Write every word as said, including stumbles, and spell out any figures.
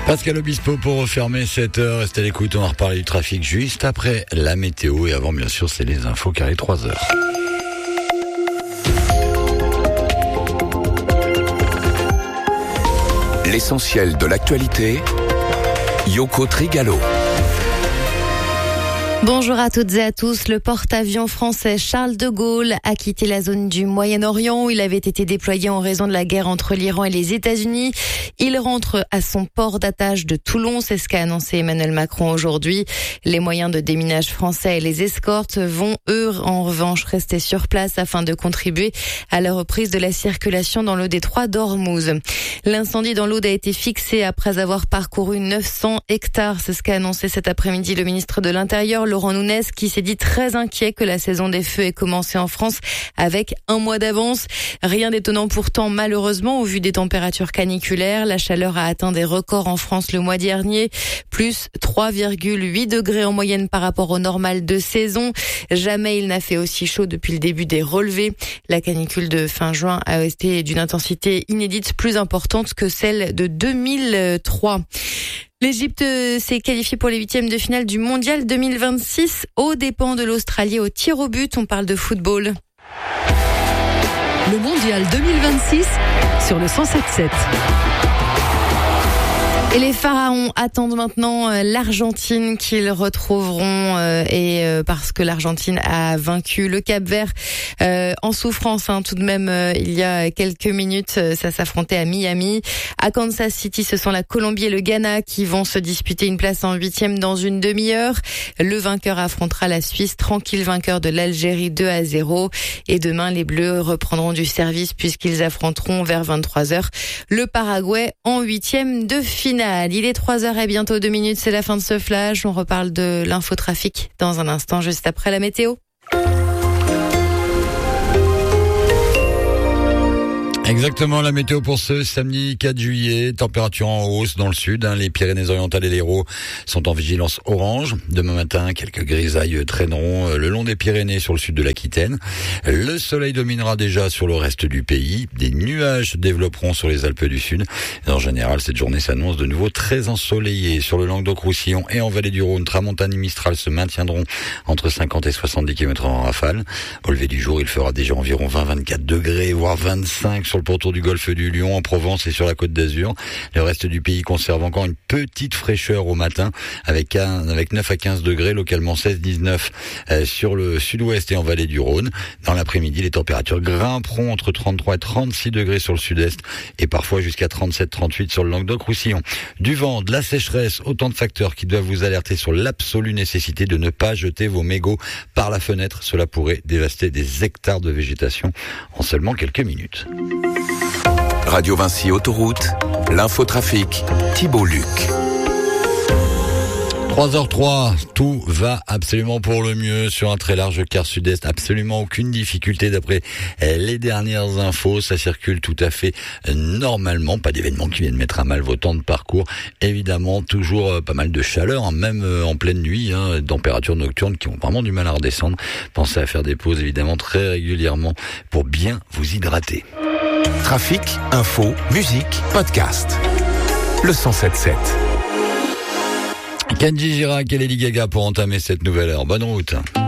Pascal Obispo pour refermer cette heure. Restez à l'écoute, on va reparler du trafic juste après la météo. Et avant, bien sûr, c'est les infos carré trois heures. L'essentiel de l'actualité, Yoko Trigalo. Bonjour à toutes et à tous. Le porte-avions français Charles de Gaulle a quitté la zone du Moyen-Orient où il avait été déployé en raison de la guerre entre l'Iran et les États-Unis. Il rentre à son port d'attache de Toulon, c'est ce qu'a annoncé Emmanuel Macron aujourd'hui. Les moyens de déminage français et les escortes vont, eux, en revanche, rester sur place afin de contribuer à la reprise de la circulation dans le détroit d'Ormuz. L'incendie dans l'Aude a été fixé après avoir parcouru neuf cents hectares. C'est ce qu'a annoncé cet après-midi le ministre de l'Intérieur, Laurent Nunez, qui s'est dit très inquiet que la saison des feux ait commencé en France avec un mois d'avance. Rien d'étonnant pourtant, malheureusement, au vu des températures caniculaires. La chaleur a atteint des records en France le mois dernier, plus trois virgule huit degrés en moyenne par rapport au normal de saison. Jamais il n'a fait aussi chaud depuis le début des relevés. La canicule de fin juin a été d'une intensité inédite, plus importante que celle de deux mille trois. L'Égypte s'est qualifiée pour les huitièmes de finale du Mondial deux mille vingt-six aux dépens de l'Australie au tir au but. On parle de football. Le Mondial deux mille vingt-six sur le cent sept sept. Et les Pharaons attendent maintenant l'Argentine qu'ils retrouveront euh, et euh, parce que l'Argentine a vaincu le Cap-Vert euh, en souffrance hein, tout de même euh, il y a quelques minutes. Ça s'affrontait à Miami. À Kansas City, ce sont la Colombie et le Ghana qui vont se disputer une place en huitième dans une demi-heure. Le vainqueur affrontera la Suisse, tranquille vainqueur de l'Algérie deux à zéro. Et demain, les Bleus reprendront du service puisqu'ils affronteront vers vingt-trois heures le Paraguay en huitième de finale. Il est trois heures et bientôt deux minutes, c'est la fin de ce flash. On reparle de l'infotrafic dans un instant, juste après la météo. Exactement, la météo pour ce samedi quatre juillet, température en hausse dans le sud, hein, les Pyrénées-Orientales et l'Hérault sont en vigilance orange. Demain matin, quelques grisailles traîneront le long des Pyrénées sur le sud de l'Aquitaine. Le soleil dominera déjà sur le reste du pays, des nuages se développeront sur les Alpes du Sud. Et en général, cette journée s'annonce de nouveau très ensoleillée. Sur le Languedoc-Roussillon et en vallée du Rhône, Tramontane et Mistral se maintiendront entre cinquante et soixante-dix kilomètres en rafale. Au lever du jour, il fera déjà environ vingt à vingt-quatre degrés, voire vingt-cinq sur le pourtour du golfe du Lion, en Provence et sur la Côte d'Azur. Le reste du pays conserve encore une petite fraîcheur au matin avec, un, avec neuf à quinze degrés, localement seize à dix-neuf euh, sur le sud-ouest et en vallée du Rhône. Dans l'après-midi, les températures grimperont entre trente-trois et trente-six degrés sur le sud-est et parfois jusqu'à trente-sept à trente-huit sur le Languedoc-Roussillon. Du vent, de la sécheresse, autant de facteurs qui doivent vous alerter sur l'absolue nécessité de ne pas jeter vos mégots par la fenêtre. Cela pourrait dévaster des hectares de végétation en seulement quelques minutes. Radio Vinci Autoroute, l'infotrafic, Thibault Luc. trois heures trois, tout va absolument pour le mieux sur un très large quart sud-est. Absolument aucune difficulté d'après les dernières infos. Ça circule tout à fait normalement. Pas d'événements qui viennent mettre à mal vos temps de parcours. Évidemment, toujours pas mal de chaleur, hein, même en pleine nuit. Hein, températures nocturnes qui ont vraiment du mal à redescendre. Pensez à faire des pauses évidemment très régulièrement pour bien vous hydrater. Trafic, info, musique, podcast. Le cent sept sept. Kenji Girac et Lady Gaga pour entamer cette nouvelle heure. Bonne route.